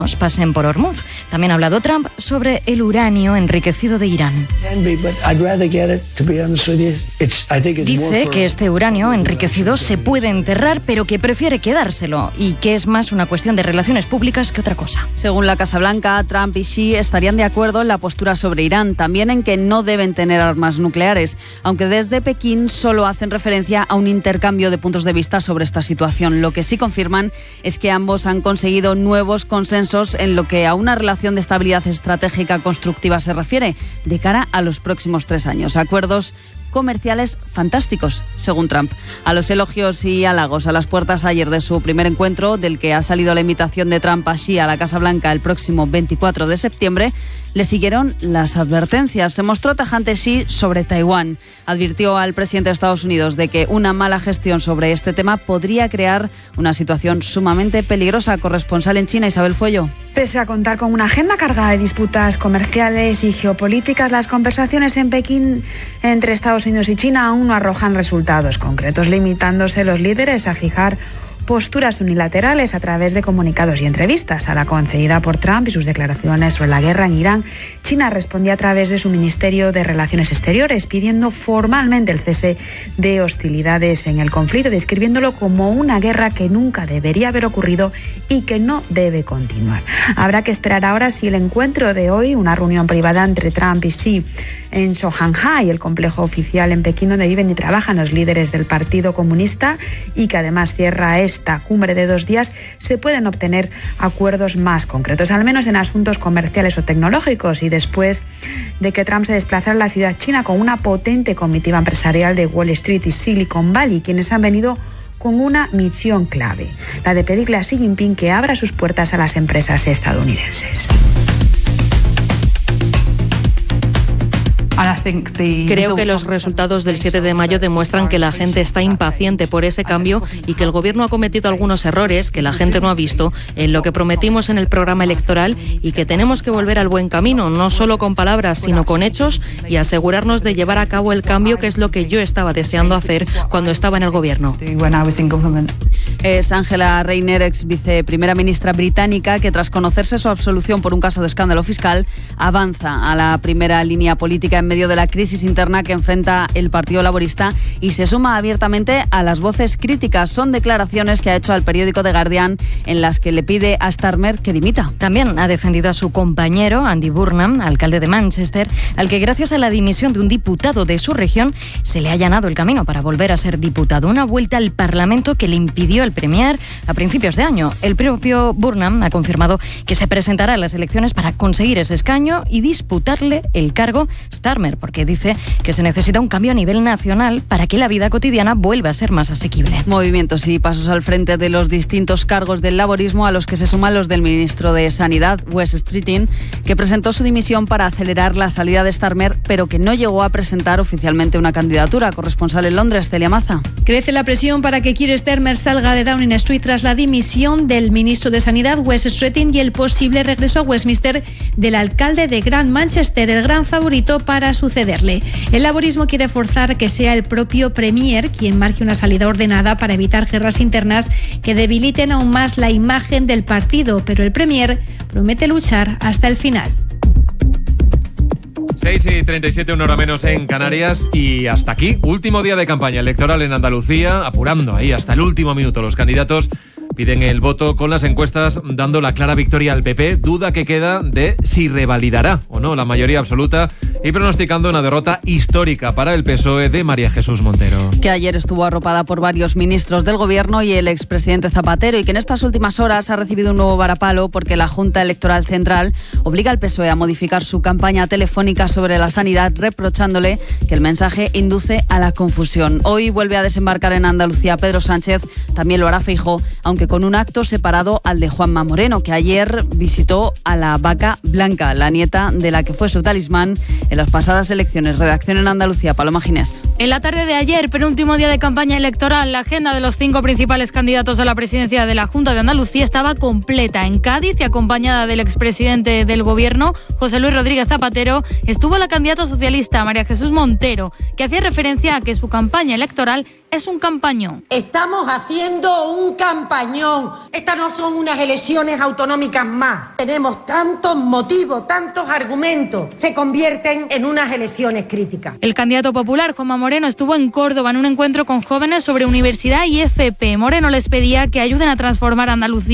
pasen por Hormuz. También ha hablado Trump sobre el uranio enriquecido de Irán. Dice que este uranio enriquecido se puede enterrar, pero que prefiere quedárselo y que es más una cuestión de relaciones públicas que otra cosa. Según la Casa Blanca, Trump y Xi estarían de acuerdo en la postura sobre Irán, también en que no deben tener armas nucleares, aunque desde Pekín solo hacen referencia a un intercambio de puntos de vista sobre esta situación. Lo que sí confirman es que ambos han conseguido nuevos consensos en lo que a una relación de estabilidad estratégica constructiva se refiere de cara a los próximos 3 años. Acuerdos comerciales fantásticos, según Trump. A los elogios y halagos a las puertas ayer de su primer encuentro, del que ha salido la invitación de Trump a Xi a la Casa Blanca el próximo 24 de septiembre, le siguieron las advertencias. Se mostró tajante Xi sobre Taiwán. Advirtió al presidente de Estados Unidos de que una mala gestión sobre este tema podría crear una situación sumamente peligrosa. Corresponsal en China, Isabel Fuello. Pese a contar con una agenda cargada de disputas comerciales y geopolíticas, las conversaciones en Pekín entre Estados Unidos y China aún no arrojan resultados concretos, limitándose los líderes a fijar posturas unilaterales a través de comunicados y entrevistas. A la concedida por Trump y sus declaraciones sobre la guerra en Irán, China respondía a través de su Ministerio de Relaciones Exteriores, pidiendo formalmente el cese de hostilidades en el conflicto, describiéndolo como una guerra que nunca debería haber ocurrido y que no debe continuar. Habrá que esperar ahora si el encuentro de hoy, una reunión privada entre Trump y Xi en Zhongshan, el complejo oficial en Pekín donde viven y trabajan los líderes del Partido Comunista y que además cierra esta cumbre de 2 días, se pueden obtener acuerdos más concretos, al menos en asuntos comerciales o tecnológicos, y después de que Trump se desplazara a la ciudad china con una potente comitiva empresarial de Wall Street y Silicon Valley, quienes han venido con una misión clave, la de pedirle a Xi Jinping que abra sus puertas a las empresas estadounidenses. Creo que los resultados del 7 de mayo demuestran que la gente está impaciente por ese cambio y que el gobierno ha cometido algunos errores que la gente no ha visto en lo que prometimos en el programa electoral y que tenemos que volver al buen camino, no solo con palabras, sino con hechos y asegurarnos de llevar a cabo el cambio, que es lo que yo estaba deseando hacer cuando estaba en el gobierno. Es Angela Rayner, ex viceprimera ministra británica, que tras conocerse su absolución por un caso de escándalo fiscal, avanza a la primera línea política en medio de la crisis interna que enfrenta el Partido Laborista y se suma abiertamente a las voces críticas. Son declaraciones que ha hecho al periódico The Guardian en las que le pide a Starmer que dimita. También ha defendido a su compañero Andy Burnham, alcalde de Manchester, al que gracias a la dimisión de un diputado de su región se le ha allanado el camino para volver a ser diputado. Una vuelta al Parlamento que le impidió el Premier a principios de año. El propio Burnham ha confirmado que se presentará a las elecciones para conseguir ese escaño y disputarle el cargo Starmer, porque dice que se necesita un cambio a nivel nacional para que la vida cotidiana vuelva a ser más asequible. Movimientos y pasos al frente de los distintos cargos del laborismo, a los que se suman los del ministro de Sanidad, Wes Streeting, que presentó su dimisión para acelerar la salida de Starmer, pero que no llegó a presentar oficialmente una candidatura. Corresponsal en Londres, Celia Maza. Crece la presión para que Keir Starmer salga de Downing Street tras la dimisión del ministro de Sanidad, Wes Streeting, y el posible regreso a Westminster del alcalde de Grand Manchester, el gran favorito para sucederle. El laborismo quiere forzar que sea el propio Premier quien marque una salida ordenada para evitar guerras internas que debiliten aún más la imagen del partido, pero el Premier promete luchar hasta el final. 6:37, una hora menos en Canarias, y hasta aquí, último día de campaña electoral en Andalucía, apurando ahí hasta el último minuto. Los candidatos piden el voto con las encuestas dando la clara victoria al PP, duda que queda de si revalidará o no la mayoría absoluta, y pronosticando una derrota histórica para el PSOE de María Jesús Montero. Que ayer estuvo arropada por varios ministros del gobierno y el expresidente Zapatero, y que en estas últimas horas ha recibido un nuevo varapalo porque la Junta Electoral Central obliga al PSOE a modificar su campaña telefónica sobre la sanidad, reprochándole que el mensaje induce a la confusión. Hoy vuelve a desembarcar en Andalucía Pedro Sánchez, también lo hará Feijóo, aunque con un acto separado al de Juanma Moreno, que ayer visitó a la vaca Blanca, la nieta de la que fue su talismán en las pasadas elecciones. Redacción en Andalucía, Paloma Ginés. En la tarde de ayer, penúltimo día de campaña electoral, la agenda de los 5 principales candidatos a la presidencia de la Junta de Andalucía estaba completa. En Cádiz, y acompañada del expresidente del Gobierno, José Luis Rodríguez Zapatero, estuvo la candidata socialista María Jesús Montero, que hacía referencia a que su campaña electoral es un campañón. Estamos haciendo un campañón. Estas no son unas elecciones autonómicas más. Tenemos tantos motivos, tantos argumentos. Se convierten en unas elecciones críticas. El candidato popular, Juanma Moreno, estuvo en Córdoba en un encuentro con jóvenes sobre universidad y FP. Moreno les pedía que ayuden a transformar Andalucía